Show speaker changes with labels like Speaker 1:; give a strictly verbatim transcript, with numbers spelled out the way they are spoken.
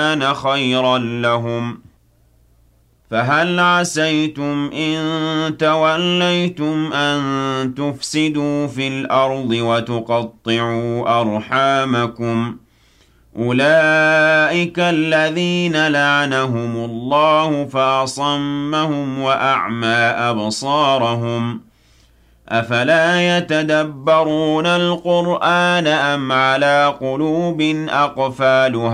Speaker 1: كَانَ خَيْرًا لَّهُمْ فَهَلْ عَسَيْتُمْ إِن تَوَلَّيْتُمْ أَن تُفْسِدُوا فِي الْأَرْضِ وَتُقَطِّعُوا أَرْحَامَكُمْ أُولَٰئِكَ الَّذِينَ لَعَنَهُمُ اللَّهُ فَأَصَمَّهُمْ وَأَعْمَىٰ أَبْصَارَهُمْ أَفَلَا يَتَدَبَّرُونَ الْقُرْآنَ أَمْ عَلَىٰ قُلُوبٍ أَقْفَالُهَا